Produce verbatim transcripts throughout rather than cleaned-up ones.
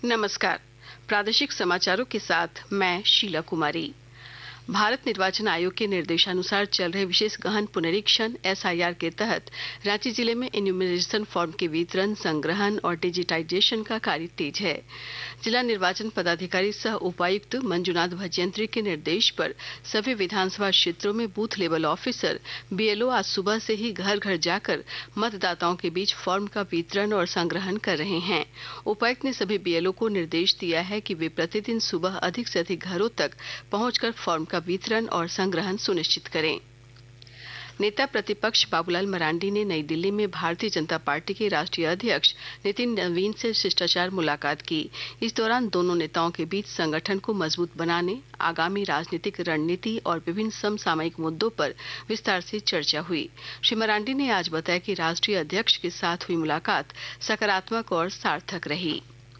नमस्कार। प्रादेशिक समाचारों के साथ मैं शीला कुमारी। भारत निर्वाचन आयोग के निर्देशानुसार चल रहे विशेष गहन पुनरीक्षण एस आई आर के तहत रांची जिले में इन्यूमरेशन फॉर्म के वितरण, संग्रहण और डिजिटाइजेशन का कार्य तेज है। जिला निर्वाचन पदाधिकारी सह उपायुक्त मंजुनाथ भजयंत्री के निर्देश पर सभी विधानसभा क्षेत्रों में booth level officer B L O आज सुबह से ही घर घर जाकर मतदाताओं के बीच फॉर्म का वितरण और संग्रहण कर रहे हैं। उपायुक्त ने सभी बी एल ओ को निर्देश दिया है कि वे प्रतिदिन सुबह अधिक से अधिक घरों तक पहुंचकर फॉर्म का वितरण और संग्रहण सुनिश्चित करें। नेता प्रतिपक्ष बाबूलाल मरांडी ने नई दिल्ली में भारतीय जनता पार्टी के राष्ट्रीय अध्यक्ष नितिन नवीन से शिष्टाचार मुलाकात की। इस दौरान दोनों नेताओं के बीच संगठन को मजबूत बनाने, आगामी राजनीतिक रणनीति और विभिन्न समसामयिक मुद्दों पर विस्तार से चर्चा हुई। श्री मरांडी ने आज बताया कि राष्ट्रीय अध्यक्ष के साथ हुई मुलाकात सकारात्मक और सार्थक रही।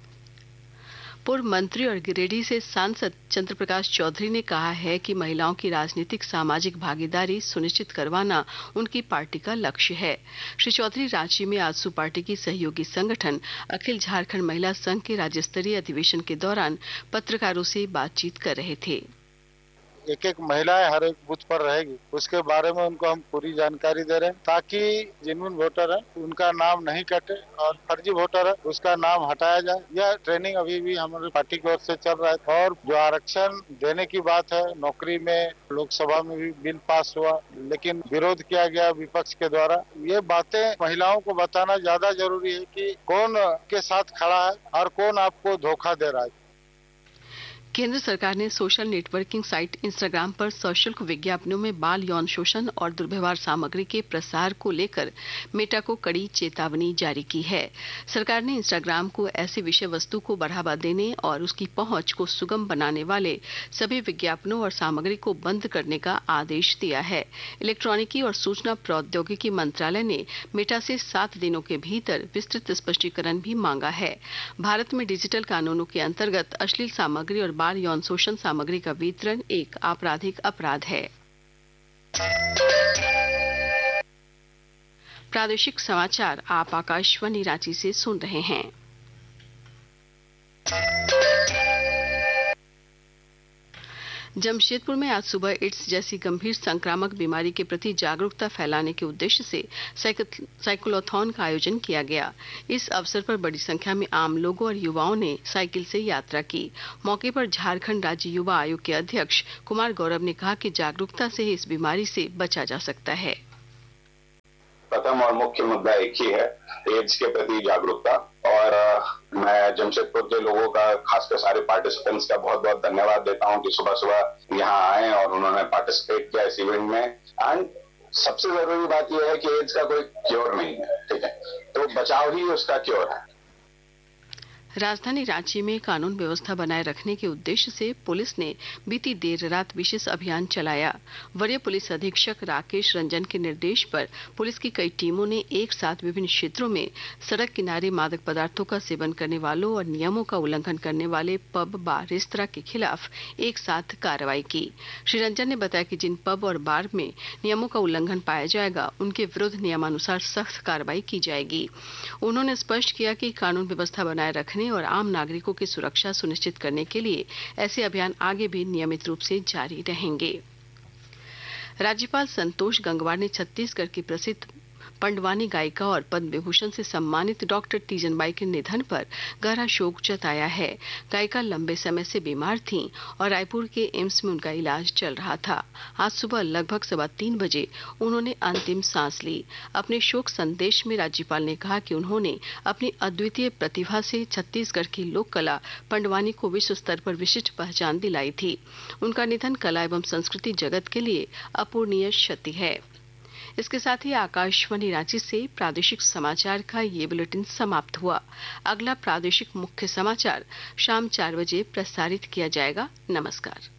पूर्व मंत्री और गिरिडीह से सांसद चंद्र प्रकाश चौधरी ने कहा है कि महिलाओं की राजनीतिक सामाजिक भागीदारी सुनिश्चित करवाना उनकी पार्टी का लक्ष्य है। श्री चौधरी रांची में आजसू पार्टी की सहयोगी संगठन अखिल झारखंड महिला संघ के राज्य स्तरीय अधिवेशन के दौरान पत्रकारों से बातचीत कर रहे थे। एक एक महिलाएं हर एक बूथ पर रहेगी, उसके बारे में उनको हम पूरी जानकारी दे रहे हैं ताकि जेन्युइन वोटर है उनका नाम नहीं कटे और फर्जी वोटर है उसका नाम हटाया जाए। यह ट्रेनिंग अभी भी हमारी पार्टी की ओर से चल रहा है। और जो आरक्षण देने की बात है, नौकरी में लोकसभा में भी बिल पास हुआ लेकिन विरोध किया गया विपक्ष के द्वारा। ये बातें महिलाओं को बताना ज्यादा जरूरी है कि कौन के साथ खड़ा है और कौन आपको धोखा दे रहा है। केंद्र सरकार ने सोशल नेटवर्किंग साइट इंस्टाग्राम पर सशुल्क विज्ञापनों में बाल यौन शोषण और दुर्व्यवहार सामग्री के प्रसार को लेकर मेटा को कड़ी चेतावनी जारी की है। सरकार ने इंस्टाग्राम को ऐसी विषय वस्तु को बढ़ावा देने और उसकी पहुंच को सुगम बनाने वाले सभी विज्ञापनों और सामग्री को बंद करने का आदेश दिया है। इलेक्ट्रॉनिकी और सूचना प्रौद्योगिकी मंत्रालय ने मेटा से सात दिनों के भीतर विस्तृत स्पष्टीकरण भी मांगा है। भारत में डिजिटल कानूनों के अंतर्गत अश्लील सामग्री और बाल यौन शोषण सामग्री का वितरण एक आपराधिक अपराध है। प्रादेशिक समाचार आप आकाशवाणी रांची से सुन रहे हैं। जमशेदपुर में आज सुबह एड्स जैसी गंभीर संक्रामक बीमारी के प्रति जागरूकता फैलाने के उद्देश्य से साइक्लोथॉन का आयोजन किया गया। इस अवसर पर बड़ी संख्या में आम लोगों और युवाओं ने साइकिल से यात्रा की। मौके पर झारखंड राज्य युवा आयोग के अध्यक्ष कुमार गौरव ने कहा कि जागरूकता से ही इस बीमारी से बचा जा सकता है। प्रथम और मुख्य मुद्दा एक ही है, एड्स के प्रति जागरूकता। और मैं जमशेदपुर के लोगों का, खासकर सारे पार्टिसिपेंट्स का बहुत बहुत धन्यवाद देता हूं कि सुबह सुबह यहाँ आए और उन्होंने पार्टिसिपेट किया इस इवेंट में। एंड सबसे जरूरी बात यह है कि एड्स का कोई क्योर नहीं है, ठीक है, तो बचाव ही उसका क्योर है। राजधानी रांची में कानून व्यवस्था बनाए रखने के उद्देश्य से पुलिस ने बीती देर रात विशेष अभियान चलाया। वरीय पुलिस अधीक्षक राकेश रंजन के निर्देश पर पुलिस की कई टीमों ने एक साथ विभिन्न क्षेत्रों में सड़क किनारे मादक पदार्थों का सेवन करने वालों और नियमों का उल्लंघन करने वाले पब, बार, रेस्तरां के खिलाफ एक साथ कार्रवाई की। श्री रंजन ने बताया कि जिन पब और बार में नियमों का उल्लंघन पाया जाएगा उनके विरुद्ध नियमानुसार सख्त कार्रवाई की जाएगी। उन्होंने स्पष्ट किया कि कानून व्यवस्था बनाए रखने और आम नागरिकों की सुरक्षा सुनिश्चित करने के लिए ऐसे अभियान आगे भी नियमित रूप से जारी रहेंगे। राज्यपाल संतोष गंगवार ने छत्तीसगढ़ की प्रसिद्ध पंडवानी गायिका और पद्म विभूषण से सम्मानित डॉक्टर तीजन बाई के निधन पर गहरा शोक जताया है। गायिका लंबे समय से बीमार थीं और रायपुर के एम्स में उनका इलाज चल रहा था। आज सुबह लगभग सवा तीन बजे उन्होंने अंतिम सांस ली। अपने शोक संदेश में राज्यपाल ने कहा कि उन्होंने अपनी अद्वितीय प्रतिभा से छत्तीसगढ़ की लोक कला पंडवानी को विश्व स्तर पर विशिष्ट पहचान दिलाई थी। उनका निधन कला एवं संस्कृति जगत के लिए अपूरणीय क्षति है। इसके साथ ही आकाशवाणी रांची से प्रादेशिक समाचार का ये बुलेटिन समाप्त हुआ। अगला प्रादेशिक मुख्य समाचार शाम चार बजे प्रसारित किया जाएगा। नमस्कार।